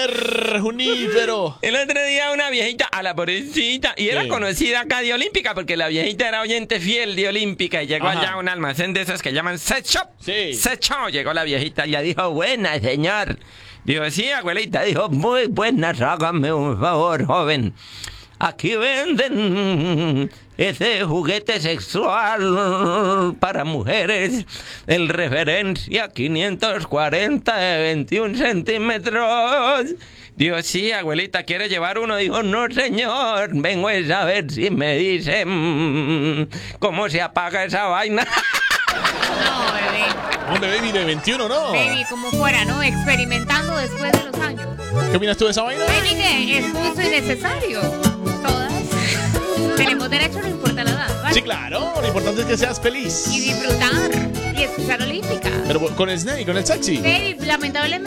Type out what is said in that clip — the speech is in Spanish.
ver, Junípero. El otro día una viejita, a la pobrecita, y era conocida acá de Olímpica, porque la viejita era oyente fiel de Olímpica, y llegó allá a un almacén de esos que llaman Sex Shop. Sí. Sex Shop, llegó la viejita y le dijo, buena, señor. Dijo, sí, abuelita. Dijo, muy buenas, hágame un favor, joven. Aquí venden ese juguete sexual para mujeres en referencia 540 de 21 centímetros. Dijo, sí, abuelita, ¿quiere llevar uno? Dijo, no, señor, vengo a ver si me dicen cómo se apaga esa vaina. No, bebé. Hombre, baby de 21, ¿no? Baby, como fuera, ¿no? Experimentando después de los años. ¿Qué opinas tú de esa vaina? Baby, que es justo y necesario. Todas tenemos derecho, no importa la edad, ¿vale? Sí, claro. Lo importante es que seas feliz. Y disfrutar y escuchar Olímpica. Pero con el Snake, con el sexy. Baby, lamentablemente